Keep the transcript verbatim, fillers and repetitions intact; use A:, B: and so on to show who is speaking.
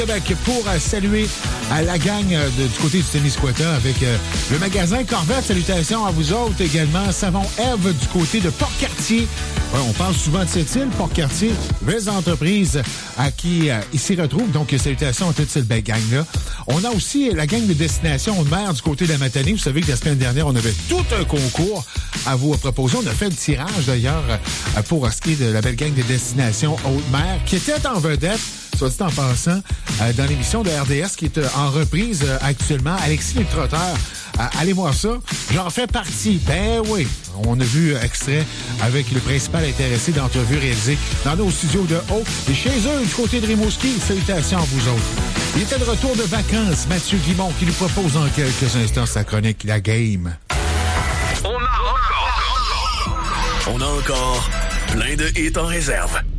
A: Québec pour euh, saluer euh, la gang euh, de, du côté du Témiscouata avec euh, le magasin Corvette. Salutations à vous autres également. Savon Ève du côté de Port-Cartier. Ouais, on parle souvent de cette île, Port-Cartier, belles entreprises à qui euh, ils s'y retrouvent. Donc, salutations à toute cette belle gang-là. On a aussi la gang de Destination Haute-Mer du côté de la Matanée. Vous savez que la semaine dernière, on avait tout un concours à vous proposer. On a fait le tirage d'ailleurs euh, pour ce qui est de la belle gang de Destination Haute-Mer qui était en vedette, soit dit en passant, euh, dans l'émission de R D S qui est euh, en reprise euh, actuellement. Alexis le Trotteur, euh, allez voir ça. J'en fais partie. Ben oui, on a vu euh, extrait avec le principal intéressé d'entrevue réalisée dans nos studios de haut. Et chez eux, du côté de Rimouski, salutations à vous autres. Il était de retour de vacances, Mathieu Guimont, qui nous propose en quelques instants sa chronique La Game.
B: On a encore, on a encore plein de hits en réserve.